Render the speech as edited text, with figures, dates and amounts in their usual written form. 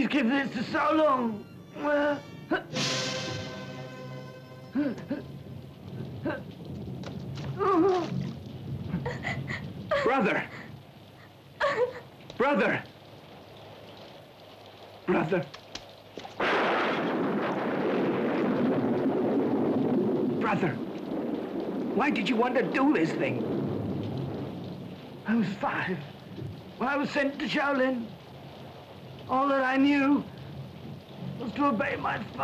He's kept this for so long. Brother! Brother! Brother! Brother! Why did you want to do this thing? I was 5 when I was sent to Shaolin. All that I knew was to obey my father.